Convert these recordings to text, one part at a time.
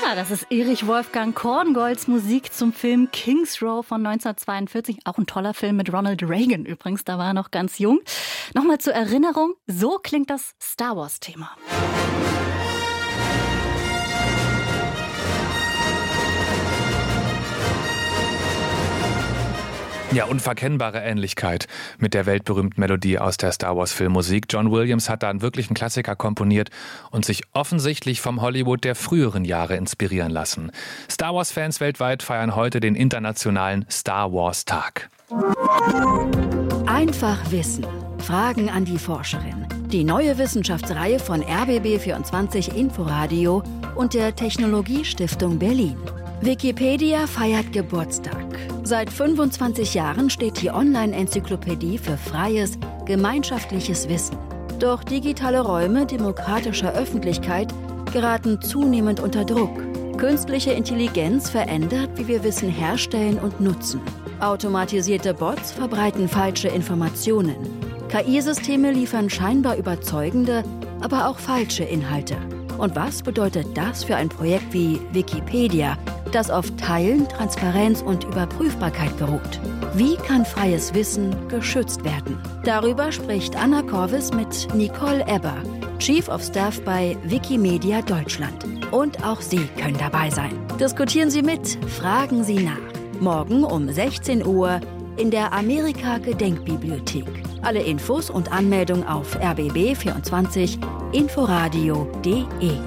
Ja, das ist Erich Wolfgang Korngolds Musik zum Film Kings Row von 1942. Auch ein toller Film mit Ronald Reagan übrigens, da war er noch ganz jung. Nochmal zur Erinnerung, so klingt das Star Wars-Thema. Ja, unverkennbare Ähnlichkeit mit der weltberühmten Melodie aus der Star Wars Filmmusik. John Williams hat da einen wirklichen Klassiker komponiert und sich offensichtlich vom Hollywood der früheren Jahre inspirieren lassen. Star Wars Fans weltweit feiern heute den internationalen Star Wars Tag. Einfach wissen. Fragen an die Forscherin. Die neue Wissenschaftsreihe von RBB24 Inforadio und der Technologiestiftung Berlin. Wikipedia feiert Geburtstag. Seit 25 Jahren steht die Online-Enzyklopädie für freies, gemeinschaftliches Wissen. Doch digitale Räume demokratischer Öffentlichkeit geraten zunehmend unter Druck. Künstliche Intelligenz verändert, wie wir Wissen herstellen und nutzen. Automatisierte Bots verbreiten falsche Informationen. KI-Systeme liefern scheinbar überzeugende, aber auch falsche Inhalte. Und was bedeutet das für ein Projekt wie Wikipedia, das auf Teilen, Transparenz und Überprüfbarkeit beruht? Wie kann freies Wissen geschützt werden? Darüber spricht Anna Corvis mit Nicole Ebber, Chief of Staff bei Wikimedia Deutschland. Und auch Sie können dabei sein. Diskutieren Sie mit, fragen Sie nach. Morgen um 16 Uhr in der Amerika-Gedenkbibliothek. Alle Infos und Anmeldung auf rbb24inforadio.de.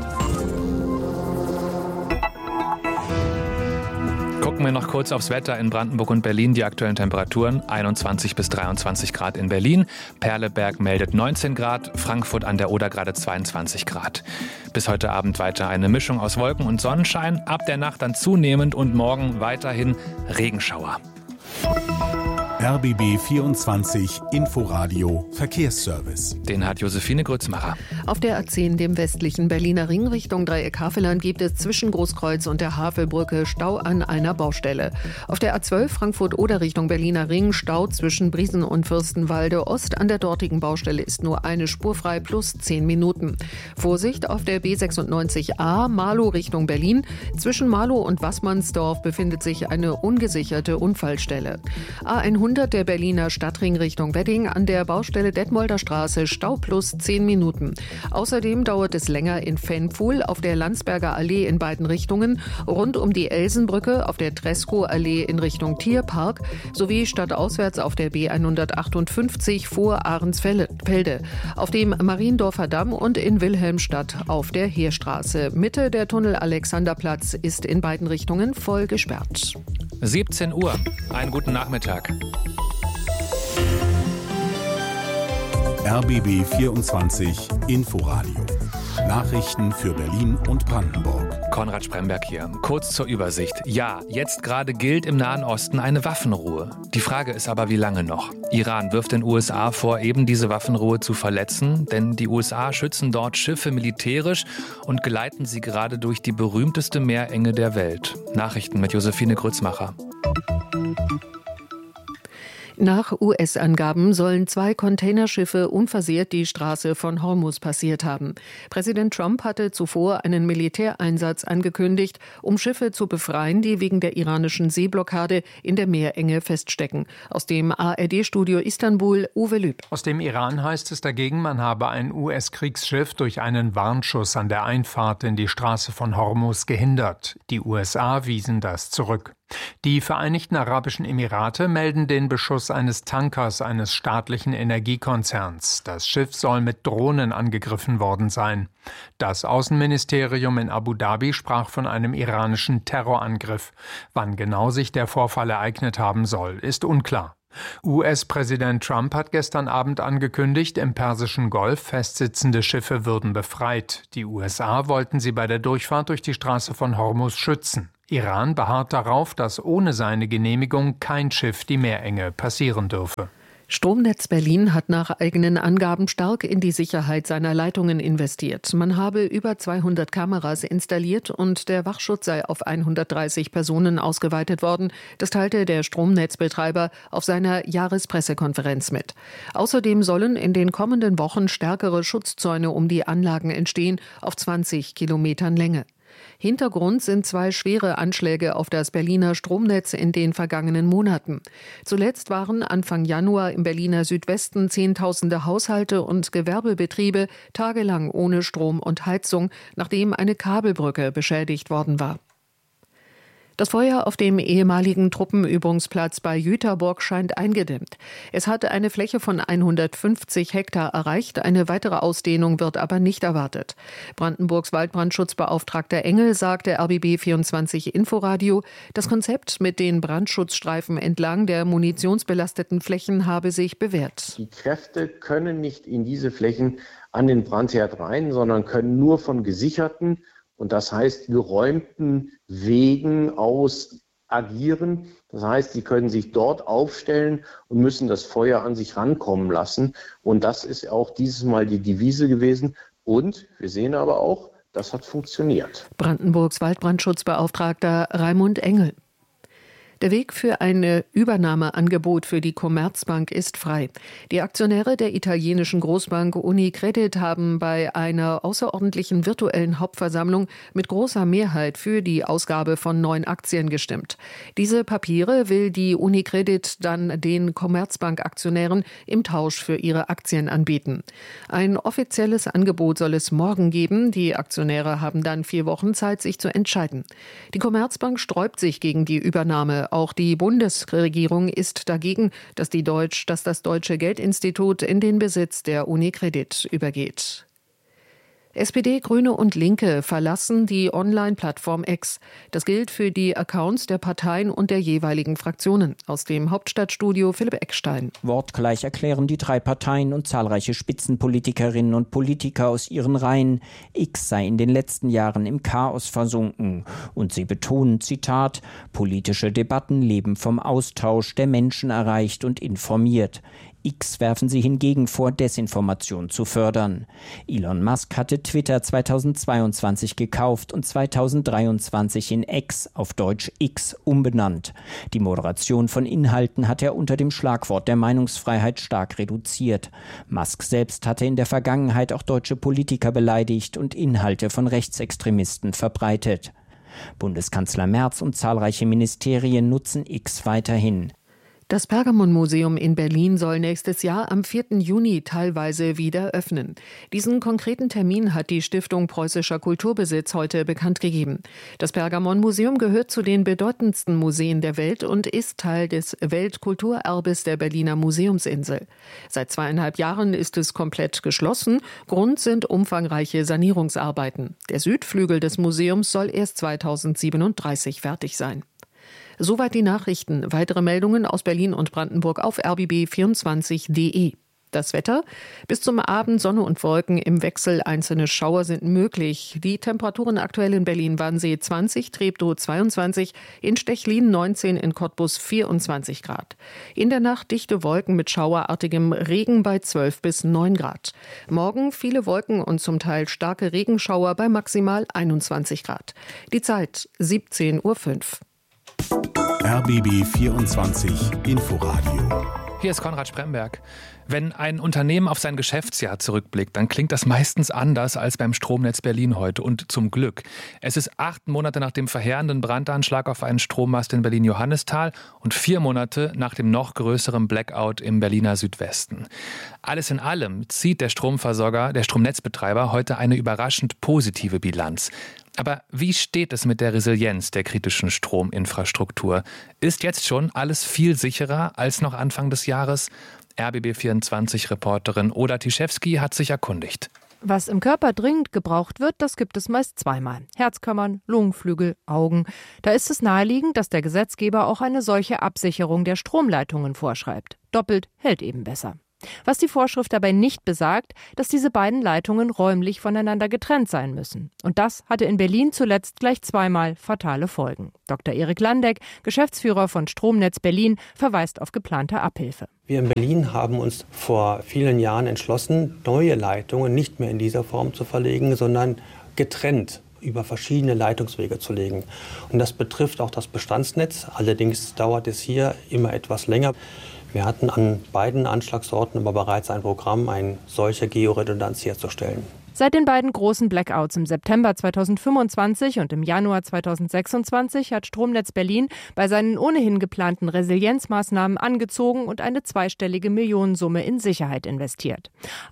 Gucken wir noch kurz aufs Wetter in Brandenburg und Berlin. Die aktuellen Temperaturen 21 bis 23 Grad in Berlin. Perleberg meldet 19 Grad, Frankfurt an der Oder gerade 22 Grad. Bis heute Abend weiter eine Mischung aus Wolken und Sonnenschein. Ab der Nacht dann zunehmend und morgen weiterhin Regenschauer. RBB 24 Inforadio Verkehrsservice. Den hat Josephine Grützmacher. Auf der A10, dem westlichen Berliner Ring Richtung Dreieck Havelland, gibt es zwischen Großkreuz und der Havelbrücke Stau an einer Baustelle. Auf der A12 Frankfurt-Oder Richtung Berliner Ring Stau zwischen Briesen und Fürstenwalde Ost. An der dortigen Baustelle ist nur eine Spur frei plus 10 Minuten. Vorsicht auf der B96A Marlow Richtung Berlin. Zwischen Marlow und Wassmannsdorf befindet sich eine ungesicherte Unfallstelle. A100 der Berliner Stadtring Richtung Wedding an der Baustelle Detmolder Straße Stau plus 10 Minuten. Außerdem dauert es länger in Venpfuhl auf der Landsberger Allee in beiden Richtungen, rund um die Elsenbrücke auf der Treschow-Allee in Richtung Tierpark sowie stadtauswärts auf der B158 vor Ahrensfelde, auf dem Mariendorfer Damm und in Wilhelmstadt auf der Heerstraße. Mitte der Tunnel Alexanderplatz ist in beiden Richtungen voll gesperrt. 17 Uhr. Einen guten Nachmittag. RBB 24 Inforadio. Nachrichten für Berlin und Brandenburg. Konrad Spremberg hier. Kurz zur Übersicht. Ja, jetzt gerade gilt im Nahen Osten eine Waffenruhe. Die Frage ist aber, wie lange noch? Iran wirft den USA vor, eben diese Waffenruhe zu verletzen, denn die USA schützen dort Schiffe militärisch und geleiten sie gerade durch die berühmteste Meerenge der Welt. Nachrichten mit Josephine Grützmacher. Nach US-Angaben sollen 2 Containerschiffe unversehrt die Straße von Hormuz passiert haben. Präsident Trump hatte zuvor einen Militäreinsatz angekündigt, um Schiffe zu befreien, die wegen der iranischen Seeblockade in der Meerenge feststecken. Aus dem ARD-Studio Istanbul, Uwe Lüb. Aus dem Iran heißt es dagegen, man habe ein US-Kriegsschiff durch einen Warnschuss an der Einfahrt in die Straße von Hormuz gehindert. Die USA wiesen das zurück. Die Vereinigten Arabischen Emirate melden den Beschuss eines Tankers eines staatlichen Energiekonzerns. Das Schiff soll mit Drohnen angegriffen worden sein. Das Außenministerium in Abu Dhabi sprach von einem iranischen Terrorangriff. Wann genau sich der Vorfall ereignet haben soll, ist unklar. US-Präsident Trump hat gestern Abend angekündigt, im Persischen Golf festsitzende Schiffe würden befreit. Die USA wollten sie bei der Durchfahrt durch die Straße von Hormuz schützen. Iran beharrt darauf, dass ohne seine Genehmigung kein Schiff die Meerenge passieren dürfe. Stromnetz Berlin hat nach eigenen Angaben stark in die Sicherheit seiner Leitungen investiert. Man habe über 200 Kameras installiert und der Wachschutz sei auf 130 Personen ausgeweitet worden. Das teilte der Stromnetzbetreiber auf seiner Jahrespressekonferenz mit. Außerdem sollen in den kommenden Wochen stärkere Schutzzäune um die Anlagen entstehen, auf 20 Kilometern Länge. Hintergrund sind 2 schwere Anschläge auf das Berliner Stromnetz in den vergangenen Monaten. Zuletzt waren Anfang Januar im Berliner Südwesten Zehntausende Haushalte und Gewerbebetriebe tagelang ohne Strom und Heizung, nachdem eine Kabelbrücke beschädigt worden war. Das Feuer auf dem ehemaligen Truppenübungsplatz bei Jüterburg scheint eingedämmt. Es hatte eine Fläche von 150 Hektar erreicht, eine weitere Ausdehnung wird aber nicht erwartet. Brandenburgs Waldbrandschutzbeauftragter Engel sagte RBB24 Inforadio, das Konzept mit den Brandschutzstreifen entlang der munitionsbelasteten Flächen habe sich bewährt. Die Kräfte können nicht in diese Flächen an den Brandherd rein, sondern können nur von gesicherten und das heißt geräumten Wegen aus agieren. Das heißt, sie können sich dort aufstellen und müssen das Feuer an sich rankommen lassen. Und das ist auch dieses Mal die Devise gewesen. Und wir sehen aber auch, das hat funktioniert. Brandenburgs Waldbrandschutzbeauftragter Raimund Engel. Der Weg für ein Übernahmeangebot für die Commerzbank ist frei. Die Aktionäre der italienischen Großbank Unicredit haben bei einer außerordentlichen virtuellen Hauptversammlung mit großer Mehrheit für die Ausgabe von 9 Aktien gestimmt. Diese Papiere will die Unicredit dann den Commerzbank-Aktionären im Tausch für ihre Aktien anbieten. Ein offizielles Angebot soll es morgen geben. Die Aktionäre haben dann 4 Wochen Zeit, sich zu entscheiden. Die Commerzbank sträubt sich gegen die Übernahme. Auch die Bundesregierung ist dagegen, dass das Deutsche Geldinstitut in den Besitz der Unicredit übergeht. SPD, Grüne und Linke verlassen die Online-Plattform X. Das gilt für die Accounts der Parteien und der jeweiligen Fraktionen. Aus dem Hauptstadtstudio Philipp Eckstein. Wortgleich erklären die 3 Parteien und zahlreiche Spitzenpolitikerinnen und Politiker aus ihren Reihen, X sei in den letzten Jahren im Chaos versunken. Und sie betonen, Zitat, politische Debatten leben vom Austausch der Menschen erreicht und informiert. X werfen sie hingegen vor, Desinformation zu fördern. Elon Musk hatte Twitter 2022 gekauft und 2023 in X, auf Deutsch X, umbenannt. Die Moderation von Inhalten hat er unter dem Schlagwort der Meinungsfreiheit stark reduziert. Musk selbst hatte in der Vergangenheit auch deutsche Politiker beleidigt und Inhalte von Rechtsextremisten verbreitet. Bundeskanzler Merz und zahlreiche Ministerien nutzen X weiterhin. Das Pergamon-Museum in Berlin soll nächstes Jahr am 4. Juni teilweise wieder öffnen. Diesen konkreten Termin hat die Stiftung Preußischer Kulturbesitz heute bekannt gegeben. Das Pergamon-Museum gehört zu den bedeutendsten Museen der Welt und ist Teil des Weltkulturerbes der Berliner Museumsinsel. Seit 2,5 Jahren ist es komplett geschlossen. Grund sind umfangreiche Sanierungsarbeiten. Der Südflügel des Museums soll erst 2037 fertig sein. Soweit die Nachrichten. Weitere Meldungen aus Berlin und Brandenburg auf rbb24.de. Das Wetter? Bis zum Abend Sonne und Wolken im Wechsel. Einzelne Schauer sind möglich. Die Temperaturen aktuell in Berlin-Wannsee 20, Treptow 22, in Stechlin 19, in Cottbus 24 Grad. In der Nacht dichte Wolken mit schauerartigem Regen bei 12 bis 9 Grad. Morgen viele Wolken und zum Teil starke Regenschauer bei maximal 21 Grad. Die Zeit 17:05 Uhr. RBB 24 Inforadio. Hier ist Konrad Spremberg. Wenn ein Unternehmen auf sein Geschäftsjahr zurückblickt, dann klingt das meistens anders als beim Stromnetz Berlin heute. Und zum Glück. Es ist 8 Monate nach dem verheerenden Brandanschlag auf einen Strommast in Berlin-Johannisthal und 4 Monate nach dem noch größeren Blackout im Berliner Südwesten. Alles in allem zieht der Stromversorger, der Stromnetzbetreiber, heute eine überraschend positive Bilanz. Aber wie steht es mit der Resilienz der kritischen Strominfrastruktur? Ist jetzt schon alles viel sicherer als noch Anfang des Jahres? RBB24-Reporterin Oda Tischewski hat sich erkundigt. Was im Körper dringend gebraucht wird, das gibt es meist zweimal. Herzkammern, Lungenflügel, Augen. Da ist es naheliegend, dass der Gesetzgeber auch eine solche Absicherung der Stromleitungen vorschreibt. Doppelt hält eben besser. Was die Vorschrift dabei nicht besagt, dass diese beiden Leitungen räumlich voneinander getrennt sein müssen. Und das hatte in Berlin zuletzt gleich zweimal fatale Folgen. Dr. Erik Landeck, Geschäftsführer von Stromnetz Berlin, verweist auf geplante Abhilfe. Wir in Berlin haben uns vor vielen Jahren entschlossen, neue Leitungen nicht mehr in dieser Form zu verlegen, sondern getrennt über verschiedene Leitungswege zu legen. Und das betrifft auch das Bestandsnetz. Allerdings dauert es hier immer etwas länger. Wir hatten an beiden Anschlagsorten aber bereits ein Programm, eine solche Georedundanz herzustellen. Seit den beiden großen Blackouts im September 2025 und im Januar 2026 hat Stromnetz Berlin bei seinen ohnehin geplanten Resilienzmaßnahmen angezogen und eine zweistellige Millionensumme in Sicherheit investiert.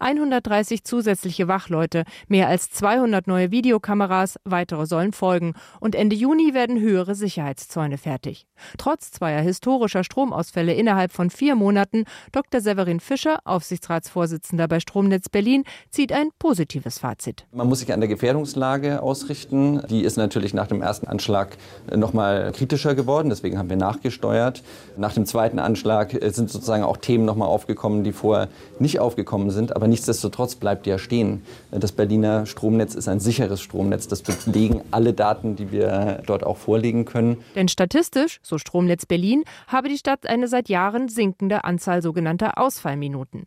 130 zusätzliche Wachleute, mehr als 200 neue Videokameras, weitere sollen folgen und Ende Juni werden höhere Sicherheitszäune fertig. Trotz zweier historischer Stromausfälle innerhalb von 4 Monaten, Dr. Severin Fischer, Aufsichtsratsvorsitzender bei Stromnetz Berlin, zieht ein positives Fazit. Man muss sich an der Gefährdungslage ausrichten. Die ist natürlich nach dem ersten Anschlag noch mal kritischer geworden. Deswegen haben wir nachgesteuert. Nach dem zweiten Anschlag sind sozusagen auch Themen noch mal aufgekommen, die vorher nicht aufgekommen sind. Aber nichtsdestotrotz bleibt ja stehen. Das Berliner Stromnetz ist ein sicheres Stromnetz. Das belegen alle Daten, die wir dort auch vorlegen können. Denn statistisch, so Stromnetz Berlin, habe die Stadt eine seit Jahren sinkende Anzahl sogenannter Ausfallminuten.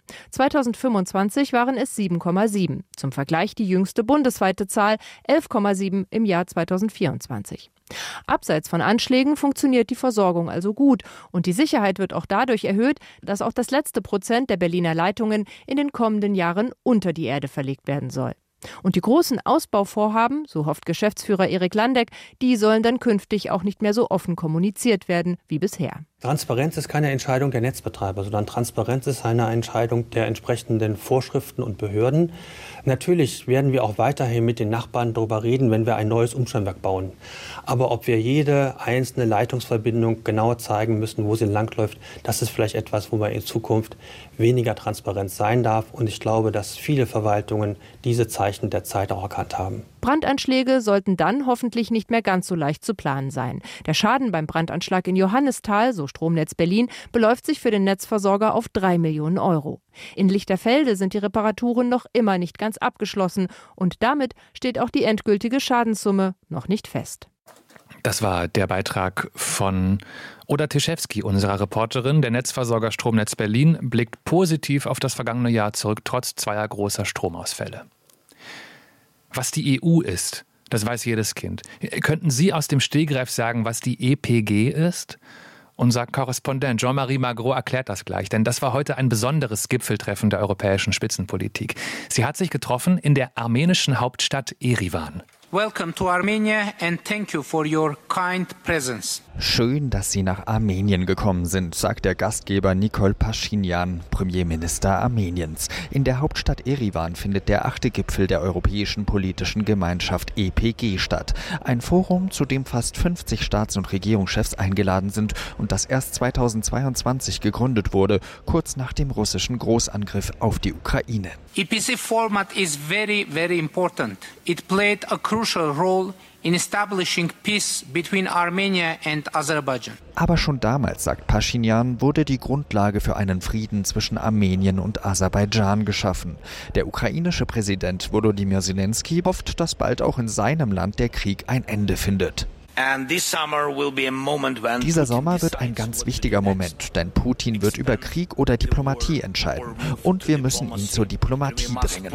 2025 waren es 7,7. Zum Vergleich die jüngste bundesweite Zahl, 11,7 im Jahr 2024. Abseits von Anschlägen funktioniert die Versorgung also gut und die Sicherheit wird auch dadurch erhöht, dass auch das letzte Prozent der Berliner Leitungen in den kommenden Jahren unter die Erde verlegt werden soll. Und die großen Ausbauvorhaben, so hofft Geschäftsführer Erik Landeck, die sollen dann künftig auch nicht mehr so offen kommuniziert werden wie bisher. Transparenz ist keine Entscheidung der Netzbetreiber, sondern Transparenz ist eine Entscheidung der entsprechenden Vorschriften und Behörden. Natürlich werden wir auch weiterhin mit den Nachbarn darüber reden, wenn wir ein neues Umspannwerk bauen. Aber ob wir jede einzelne Leitungsverbindung genau zeigen müssen, wo sie langläuft, das ist vielleicht etwas, wo man in Zukunft weniger Transparenz sein darf. Und ich glaube, dass viele Verwaltungen diese Zeichen der Zeit auch erkannt haben. Brandanschläge sollten dann hoffentlich nicht mehr ganz so leicht zu planen sein. Der Schaden beim Brandanschlag in Johannisthal, so Stromnetz Berlin, beläuft sich für den Netzversorger auf 3 Millionen Euro. In Lichterfelde sind die Reparaturen noch immer nicht ganz abgeschlossen und damit steht auch die endgültige Schadenssumme noch nicht fest. Das war der Beitrag von Oda Tischewski, unserer Reporterin. Der Netzversorger Stromnetz Berlin blickt positiv auf das vergangene Jahr zurück, trotz zweier großer Stromausfälle. Was die EU ist, das weiß jedes Kind. Könnten Sie aus dem Stegreif sagen, was die EPG ist? Unser Korrespondent Jean-Marie Magro erklärt das gleich, denn das war heute ein besonderes Gipfeltreffen der europäischen Spitzenpolitik. Sie hat sich getroffen in der armenischen Hauptstadt Erivan. Welcome to Armenia and thank you for your kind presence. Schön, dass Sie nach Armenien gekommen sind, sagt der Gastgeber Nikol Paschinjan, Premierminister Armeniens. In der Hauptstadt Erivan findet der 8. Gipfel der Europäischen Politischen Gemeinschaft EPG statt. Ein Forum, zu dem fast 50 Staats- und Regierungschefs eingeladen sind und das erst 2022 gegründet wurde, kurz nach dem russischen Großangriff auf die Ukraine. EPC format is very, very important. It played a crucial role in establishing peace between Armenia and Azerbaijan. Aber schon damals, sagt Paschinjan, wurde die Grundlage für einen Frieden zwischen Armenien und Aserbaidschan geschaffen. Der ukrainische Präsident Volodymyr Zelensky hofft, dass bald auch in seinem Land der Krieg ein Ende findet. Dieser Sommer wird ein ganz wichtiger Moment, denn Putin wird über Krieg oder Diplomatie entscheiden. Und wir müssen ihn zur Diplomatie drängen.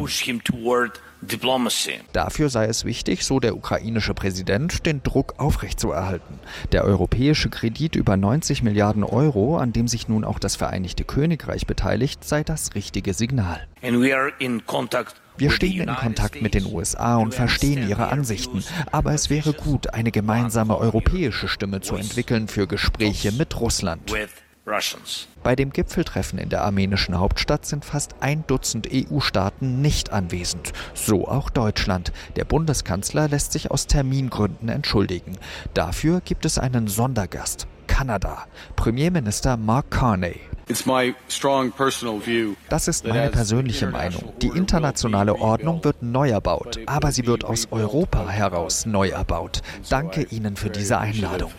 Dafür sei es wichtig, so der ukrainische Präsident, den Druck aufrechtzuerhalten. Der europäische Kredit über 90 Milliarden Euro, an dem sich nun auch das Vereinigte Königreich beteiligt, sei das richtige Signal. Wir stehen in Kontakt mit den USA und verstehen ihre Ansichten. Aber es wäre gut, eine gemeinsame europäische Stimme zu entwickeln für Gespräche mit Russland. Bei dem Gipfeltreffen in der armenischen Hauptstadt sind fast 1 Dutzend EU-Staaten nicht anwesend. So auch Deutschland. Der Bundeskanzler lässt sich aus Termingründen entschuldigen. Dafür gibt es einen Sondergast. Kanada. Premierminister Mark Carney. Das ist meine persönliche Meinung. Die internationale Ordnung wird neu erbaut, aber sie wird aus Europa heraus neu erbaut. Danke Ihnen für diese Einladung.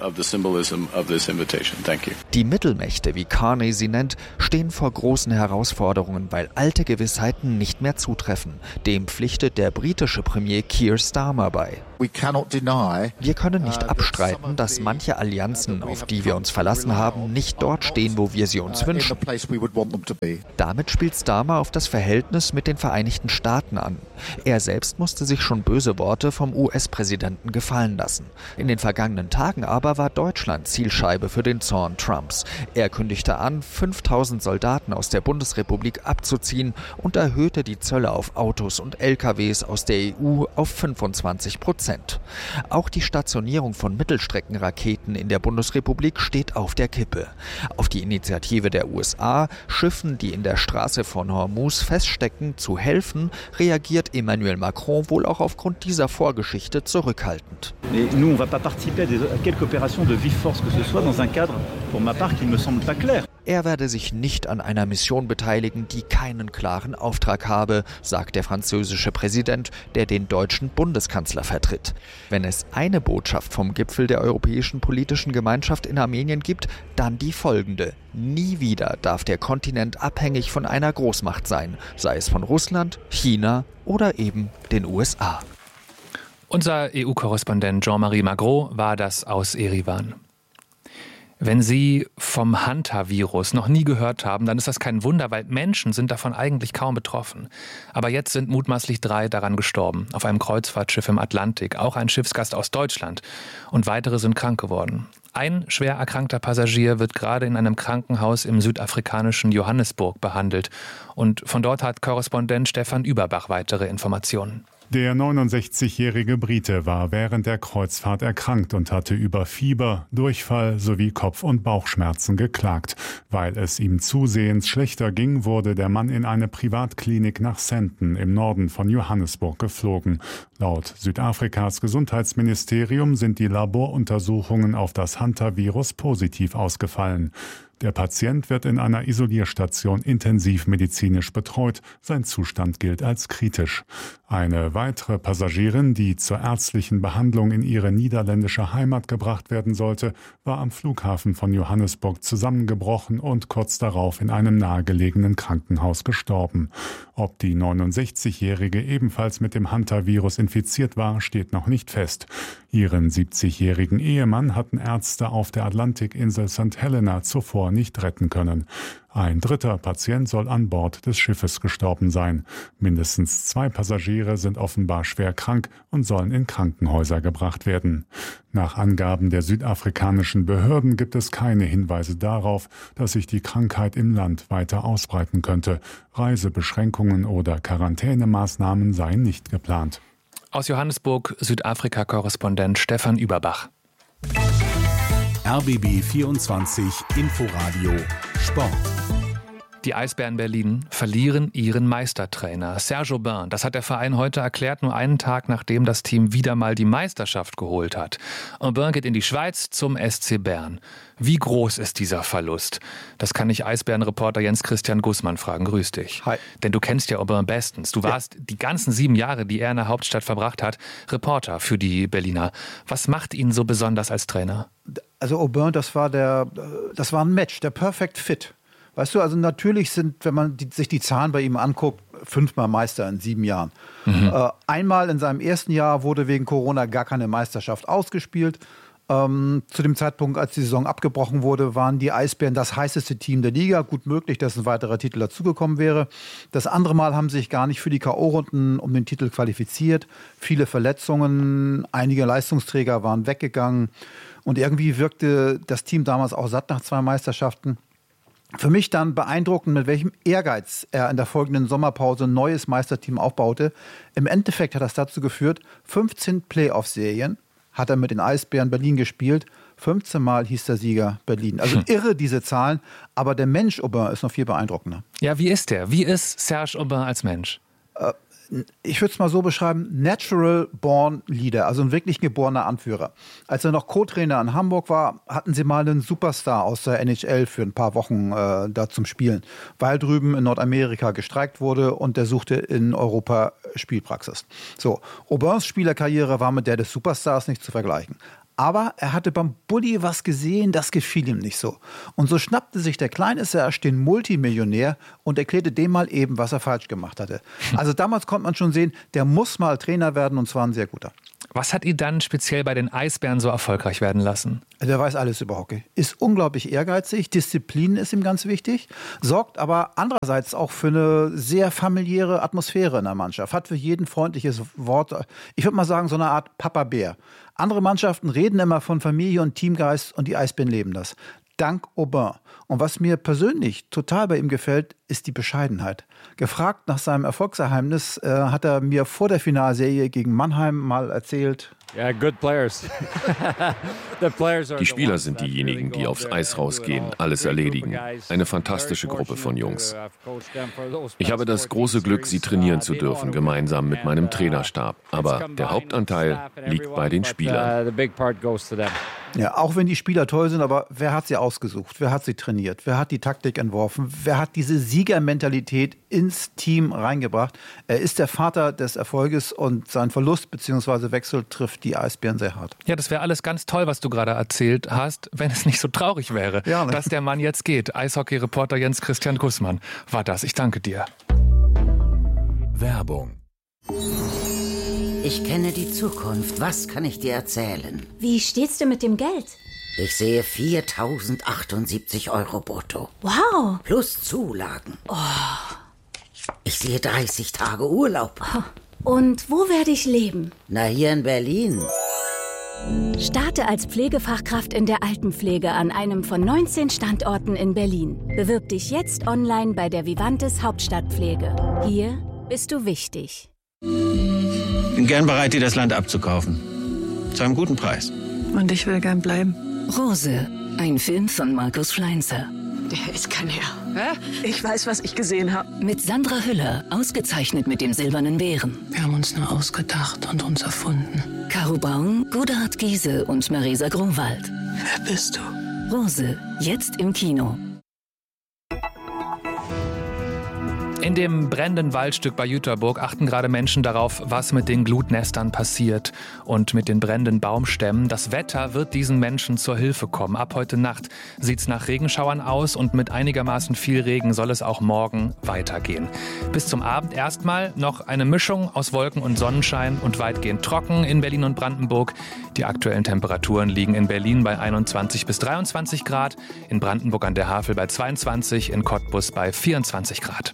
Die Mittelmächte, wie Carney sie nennt, stehen vor großen Herausforderungen, weil alte Gewissheiten nicht mehr zutreffen. Dem pflichtet der britische Premier Keir Starmer bei. Wir können nicht abstreiten, dass manche Allianzen, auf die wir uns verlassen haben, nicht dort stehen, wo wir sie uns wünschen. Damit spielt Starmer auf das Verhältnis mit den Vereinigten Staaten an. Er selbst musste sich schon böse Worte vom US-Präsidenten gefallen lassen. In den vergangenen Tagen aber war Deutschland Zielscheibe für den Zorn Trumps. Er kündigte an, 5000 Soldaten aus der Bundesrepublik abzuziehen und erhöhte die Zölle auf Autos und LKWs aus der EU auf 25%. Auch die Stationierung von Mittelstreckenraketen in der Bundesrepublik steht auf der Kippe. Auf die Initiative der USA, Schiffen, die in der Straße von Hormuz feststecken, zu helfen, reagiert Emmanuel Macron wohl auch aufgrund dieser Vorgeschichte zurückhaltend. Nous, on va pas participer à quelque opération de vive force que ce soit dans un cadre, pour ma part, qui ne me semble pas clair. Er werde sich nicht an einer Mission beteiligen, die keinen klaren Auftrag habe, sagt der französische Präsident, der den deutschen Bundeskanzler vertritt. Wenn es eine Botschaft vom Gipfel der Europäischen Politischen Gemeinschaft in Armenien gibt, dann die folgende: Nie wieder darf der Kontinent abhängig von einer Großmacht sein, sei es von Russland, China oder eben den USA. Unser EU-Korrespondent Jean-Marie Magro war das aus Erivan. Wenn Sie vom Hantavirus noch nie gehört haben, dann ist das kein Wunder, weil Menschen sind davon eigentlich kaum betroffen. Aber jetzt sind mutmaßlich 3 daran gestorben, auf einem Kreuzfahrtschiff im Atlantik, auch ein Schiffsgast aus Deutschland. Und weitere sind krank geworden. Ein schwer erkrankter Passagier wird gerade in einem Krankenhaus im südafrikanischen Johannesburg behandelt. Und von dort hat Korrespondent Stefan Überbach weitere Informationen. Der 69-jährige Brite war während der Kreuzfahrt erkrankt und hatte über Fieber, Durchfall sowie Kopf- und Bauchschmerzen geklagt. Weil es ihm zusehends schlechter ging, wurde der Mann in eine Privatklinik nach Sandton im Norden von Johannesburg geflogen. Laut Südafrikas Gesundheitsministerium sind die Laboruntersuchungen auf das Hantavirus positiv ausgefallen. Der Patient wird in einer Isolierstation intensivmedizinisch betreut. Sein Zustand gilt als kritisch. Eine weitere Passagierin, die zur ärztlichen Behandlung in ihre niederländische Heimat gebracht werden sollte, war am Flughafen von Johannesburg zusammengebrochen und kurz darauf in einem nahegelegenen Krankenhaus gestorben. Ob die 69-Jährige ebenfalls mit dem Hantavirus infiziert war, steht noch nicht fest. Ihren 70-jährigen Ehemann hatten Ärzte auf der Atlantikinsel St. Helena zuvor nicht retten können. Ein dritter Patient soll an Bord des Schiffes gestorben sein. Mindestens 2 Passagiere sind offenbar schwer krank und sollen in Krankenhäuser gebracht werden. Nach Angaben der südafrikanischen Behörden gibt es keine Hinweise darauf, dass sich die Krankheit im Land weiter ausbreiten könnte. Reisebeschränkungen oder Quarantänemaßnahmen seien nicht geplant. Aus Johannesburg, Südafrika-Korrespondent Stefan Überbach. RBB 24 Inforadio Sport. Die Eisbären Berlin verlieren ihren Meistertrainer Serge Aubin. Das hat der Verein heute erklärt, nur einen Tag nachdem das Team wieder mal die Meisterschaft geholt hat. Aubin geht in die Schweiz zum SC Bern. Wie groß ist dieser Verlust? Das kann ich Eisbären-Reporter Jens Christian Gußmann fragen. Grüß dich. Hi. Denn du kennst ja Aubin bestens. Du warst die ganzen 7 Jahre, die er in der Hauptstadt verbracht hat, Reporter für die Berliner. Was macht ihn so besonders als Trainer? Also Aubin, das war ein Match, der Perfect Fit. Weißt du, also natürlich sind, wenn man sich die Zahlen bei ihm anguckt, 5-mal Meister in 7 Jahren. Einmal in seinem ersten Jahr wurde wegen Corona gar keine Meisterschaft ausgespielt. Zu dem Zeitpunkt, als die Saison abgebrochen wurde, waren die Eisbären das heißeste Team der Liga. Gut möglich, dass ein weiterer Titel dazugekommen wäre. Das andere Mal haben sie sich gar nicht für die K.O.-Runden um den Titel qualifiziert. Viele Verletzungen, einige Leistungsträger waren weggegangen. Und irgendwie wirkte das Team damals auch satt nach 2 Meisterschaften. Für mich dann beeindruckend, mit welchem Ehrgeiz er in der folgenden Sommerpause ein neues Meisterteam aufbaute. Im Endeffekt hat das dazu geführt, 15 Playoff-Serien hat er mit den Eisbären Berlin gespielt. 15 Mal hieß der Sieger Berlin. Also irre diese Zahlen, aber der Mensch Aubin ist noch viel beeindruckender. Ja, wie ist der? Wie ist Serge Aubin als Mensch? Ich würde es mal so beschreiben, natural born leader, also ein wirklich geborener Anführer. Als er noch Co-Trainer in Hamburg war, hatten sie mal einen Superstar aus der NHL für ein paar Wochen da zum Spielen, weil drüben in Nordamerika gestreikt wurde und der suchte in Europa Spielpraxis. So, Aubins Spielerkarriere war mit der des Superstars nicht zu vergleichen. Aber er hatte beim Bulli was gesehen, das gefiel ihm nicht so. Und so schnappte sich der kleine Serge den Multimillionär und erklärte dem mal eben, was er falsch gemacht hatte. Also damals konnte man schon sehen, der muss mal Trainer werden und zwar ein sehr guter. Was hat ihn dann speziell bei den Eisbären so erfolgreich werden lassen? Der weiß alles über Hockey, ist unglaublich ehrgeizig, Disziplin ist ihm ganz wichtig, sorgt aber andererseits auch für eine sehr familiäre Atmosphäre in der Mannschaft, hat für jeden freundliches Wort. Ich würde mal sagen, so eine Art Papa-Bär. Andere Mannschaften reden immer von Familie und Teamgeist und die Eisbären leben das. Dank Aubin. Und was mir persönlich total bei ihm gefällt, ist die Bescheidenheit. Gefragt nach seinem Erfolgsgeheimnis hat er mir vor der Finalserie gegen Mannheim mal erzählt: Die Spieler sind diejenigen, die aufs Eis rausgehen, alles erledigen. Eine fantastische Gruppe von Jungs. Ich habe das große Glück, sie trainieren zu dürfen, gemeinsam mit meinem Trainerstab. Aber der Hauptanteil liegt bei den Spielern. Ja, auch wenn die Spieler toll sind, aber wer hat sie ausgesucht? Wer hat sie trainiert? Wer hat die Taktik entworfen? Wer hat diese Siegermentalität ins Team reingebracht? Er ist der Vater des Erfolges und sein Verlust bzw. Wechsel trifft die Eisbären sehr hart. Ja, das wäre alles ganz toll, was du gerade erzählt hast, wenn es nicht so traurig wäre, dass der Mann jetzt geht. Eishockey-Reporter Jens Christian Gussmann war das. Ich danke dir. Werbung. Ich kenne die Zukunft. Was kann ich dir erzählen? Wie steht's denn mit dem Geld? Ich sehe 4.078 € brutto. Wow. Plus Zulagen. Oh. Ich sehe 30 Tage Urlaub. Und wo werde ich leben? Na, hier in Berlin. Starte als Pflegefachkraft in der Altenpflege an einem von 19 Standorten in Berlin. Bewirb dich jetzt online bei der Vivantes Hauptstadtpflege. Hier bist du wichtig. Bin gern bereit, dir das Land abzukaufen. Zu einem guten Preis. Und ich will gern bleiben. Rose, ein Film von Markus Schleinzer. Der ist kein Herr. Hä? Ich weiß, was ich gesehen habe. Mit Sandra Hüller, ausgezeichnet mit dem Silbernen Bären. Wir haben uns nur ausgedacht und uns erfunden. Caro Braun, Godard Giese und Marisa Grunwald. Wer bist du? Rose, jetzt im Kino. In dem brennenden Waldstück bei Jüterburg achten gerade Menschen darauf, was mit den Glutnestern passiert und mit den brennenden Baumstämmen. Das Wetter wird diesen Menschen zur Hilfe kommen. Ab heute Nacht sieht's nach Regenschauern aus und mit einigermaßen viel Regen soll es auch morgen weitergehen. Bis zum Abend erstmal noch eine Mischung aus Wolken und Sonnenschein und weitgehend trocken in Berlin und Brandenburg. Die aktuellen Temperaturen liegen in Berlin bei 21 bis 23 Grad, in Brandenburg an der Havel bei 22, in Cottbus bei 24 Grad.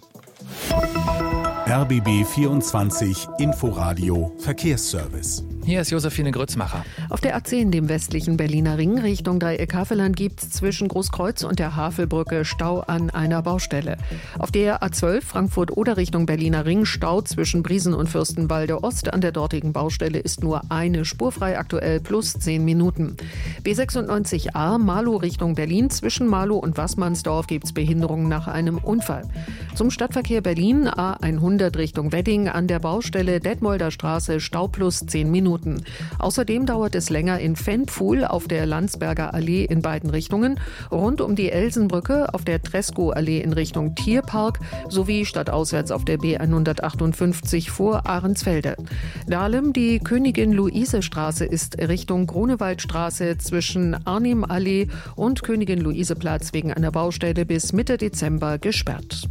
RBB 24 Inforadio Verkehrsservice. Hier ist Josephine Grützmacher. Auf der A10, dem westlichen Berliner Ring, Richtung Dreieck-Havelland, gibt es zwischen Großkreuz und der Havelbrücke Stau an einer Baustelle. Auf der A12 Frankfurt-Oder Richtung Berliner Ring Stau zwischen Briesen und Fürstenwalde Ost. An der dortigen Baustelle ist nur eine Spur frei, aktuell plus 10 Minuten. B96a Marlow Richtung Berlin. Zwischen Marlow und Waßmannsdorf gibt es Behinderungen nach einem Unfall. Zum Stadtverkehr Berlin A100 Richtung Wedding an der Baustelle Detmolder Straße Stau plus 10 Minuten. Außerdem dauert es länger in Ventpfuhl auf der Landsberger Allee in beiden Richtungen, rund um die Elsenbrücke auf der Tresco-Allee in Richtung Tierpark sowie stadtauswärts auf der B158 vor Ahrensfelde. Dahlem, die Königin-Luise-Straße ist Richtung Grunewaldstraße zwischen Arnim-Allee und Königin-Luise-Platz wegen einer Baustelle bis Mitte Dezember gesperrt.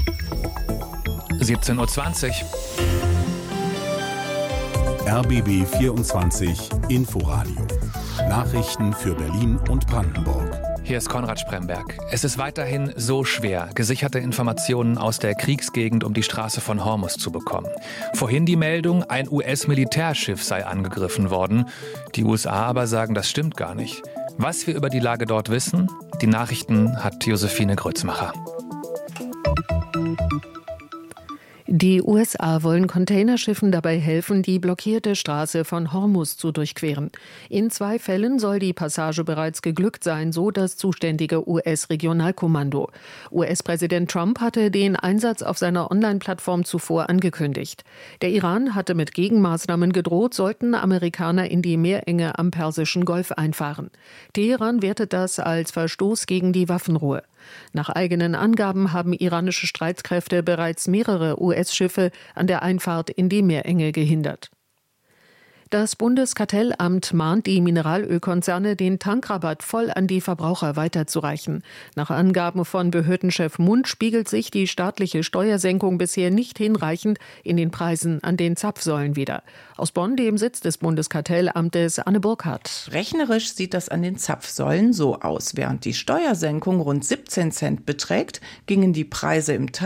17:20 Uhr. RBB 24 Inforadio. Nachrichten für Berlin und Brandenburg. Hier ist Konrad Spremberg. Es ist weiterhin so schwer, gesicherte Informationen aus der Kriegsgegend um die Straße von Hormuz zu bekommen. Vorhin die Meldung, ein US-Militärschiff sei angegriffen worden. Die USA aber sagen, das stimmt gar nicht. Was wir über die Lage dort wissen, die Nachrichten hat Josephine Grützmacher. Die USA wollen Containerschiffen dabei helfen, die blockierte Straße von Hormuz zu durchqueren. In 2 Fällen soll die Passage bereits geglückt sein, so das zuständige US-Regionalkommando. US-Präsident Trump hatte den Einsatz auf seiner Online-Plattform zuvor angekündigt. Der Iran hatte mit Gegenmaßnahmen gedroht, sollten Amerikaner in die Meerenge am Persischen Golf einfahren. Teheran wertet das als Verstoß gegen die Waffenruhe. Nach eigenen Angaben haben iranische Streitkräfte bereits mehrere US-Schiffe an der Einfahrt in die Meerenge gehindert. Das Bundeskartellamt mahnt die Mineralölkonzerne, den Tankrabatt voll an die Verbraucher weiterzureichen. Nach Angaben von Behördenchef Mund spiegelt sich die staatliche Steuersenkung bisher nicht hinreichend in den Preisen an den Zapfsäulen wider. Aus Bonn, dem Sitz des Bundeskartellamtes, Anne Burkhardt. Rechnerisch sieht das an den Zapfsäulen so aus. Während die Steuersenkung rund 17 Cent beträgt, gingen die Preise im